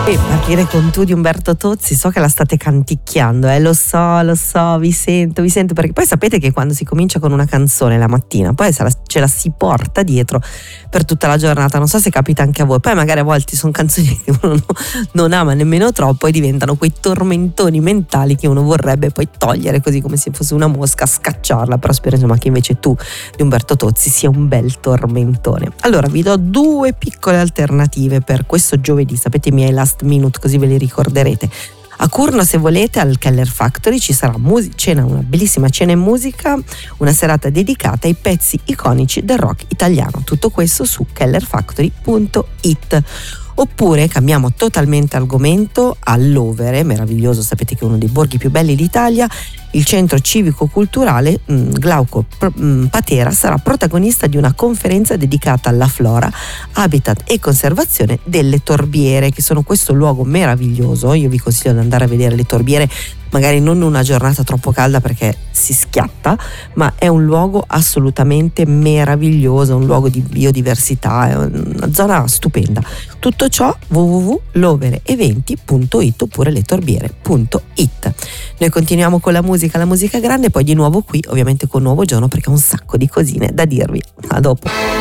E partire con Tu di Umberto Tozzi, so che la state canticchiando, lo so, vi sento, perché poi sapete che quando si comincia con una canzone la mattina, poi ce la si porta dietro per tutta la giornata. Non so se capita anche a voi, poi magari a volte sono canzoni che uno non ama nemmeno troppo e diventano quei tormentoni mentali che uno vorrebbe poi togliere così come se fosse una mosca, scacciarla, però spero insomma che invece Tu di Umberto Tozzi sia un bel tormentone. Allora vi do due piccole alternative per questo giovedì, sapete i miei last minute, così ve li ricorderete. A Curno, se volete, al Keller Factory ci sarà una bellissima cena e musica, una serata dedicata ai pezzi iconici del rock italiano. Tutto questo su kellerfactory.it. Oppure cambiamo totalmente argomento, all'Overe, meraviglioso, sapete che è uno dei borghi più belli d'Italia, il centro civico-culturale Glauco Patera sarà protagonista di una conferenza dedicata alla flora, habitat e conservazione delle torbiere, che sono questo luogo meraviglioso. Io vi consiglio di andare a vedere le torbiere, magari non una giornata troppo calda perché si schiatta, ma è un luogo assolutamente meraviglioso, un luogo di biodiversità, è una zona stupenda. Tutto ciò www.lovereeventi.it oppure letorbiere.it. Noi continuiamo con la musica grande, poi di nuovo qui ovviamente con Nuovo Giorno, perché ho un sacco di cosine da dirvi. A dopo.